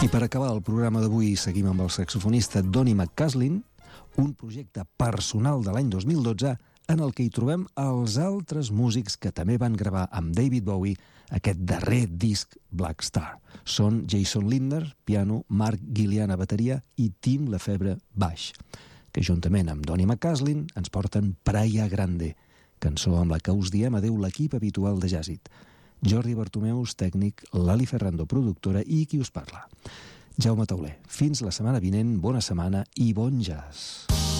I per acabar el programa d'avui seguim amb el saxofonista Donny McCaslin, un projecte personal de l'any 2012 en el que hi trobem els altres músics que també van gravar amb David Bowie aquest darrer disc Black Star. Són Jason Lindner, piano, Mark Gillian a bateria i Tim Lefebvre, baix, que juntament amb Donny McCaslin ens porten Praia Grande, cançó amb la que us diem adeu l'equip habitual de Jazzit. Jordi Bartomeus, tècnic, Lali Ferrando, productora, i qui us parla, Jaume Tauler. Fins la setmana vinent, bona setmana i bon jazz.